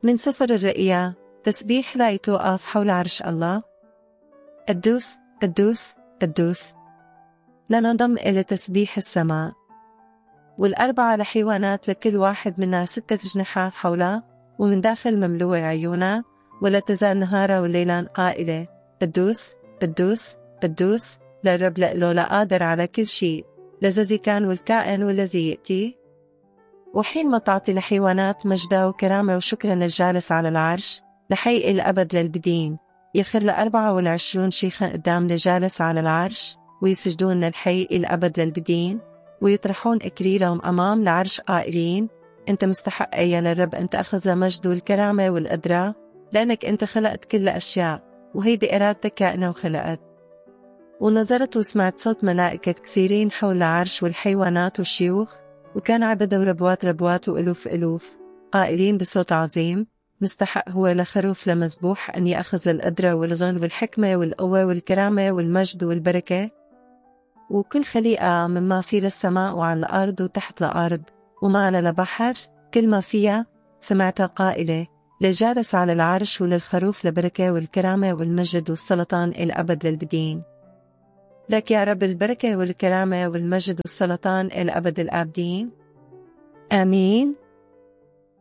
من سفر الرؤيا. تسبيح لا يتوقف حول عرش الله. قدوس قدوس قدوس. لننضم إلى تسبيح السماء. والأربعة الحيوانات لكل واحد منا 6 أجنحة حوله، ومن داخل مملوء عيونا، ولا تزال نهارا وليلا قائلة: قدوس قدوس قدوس للرب لإله لا قادر على كل شيء، الذي كان والكائن والذي يأتي. وحين ما تعطي الحيوانات مجدا وكرامة وشكرا للجالس على العرش لحي الأبد للبدين، يخر 24 شيخا قدام الجالس على العرش ويسجدون للحي الأبد للبدين، ويطرحون إكليلهم أمام العرش قائلين: أنت مستحق يا للرب أن تأخذ مجد والكرامة والقدرة، لأنك أنت خلقت كل الأشياء، وهي بإرادتك كائنة وخلقت. ونظرت وسمعت صوت ملائكة كثيرين حول العرش والحيوانات والشيوخ، وكان عددهم ربوات ربوات وألوف ألوف، قائلين بصوت عظيم: مستحق هو لخروف لمذبوح أن يأخذ القدرة والغنى والحكمة والقوة والكرامة والمجد والبركة. وكل خليقة مما في السماء وعلى الأرض وتحت الأرض وما على البحر كل ما فيها سمعتها قائلة: للجالس على العرش وللخروف البركة والكرامة والمجد والسلطان الأبد للبدين. لك يا رب البركة والكرامة والمجد والسلطان الأبد الآبدين. آمين.